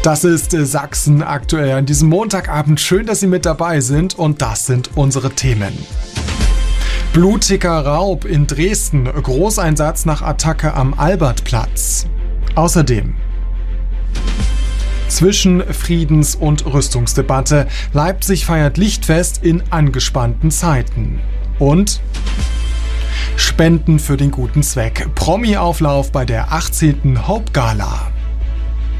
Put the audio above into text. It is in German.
Das ist Sachsen aktuell an diesem Montagabend. Schön, dass Sie mit dabei sind und das sind unsere Themen. Blutiger Raub in Dresden, Großeinsatz nach Attacke am Albertplatz. Außerdem Zwischenfriedens- und Rüstungsdebatte. Leipzig feiert Lichtfest in angespannten Zeiten. Und Spenden für den guten Zweck. Promi-Auflauf bei der 18. Hope Gala.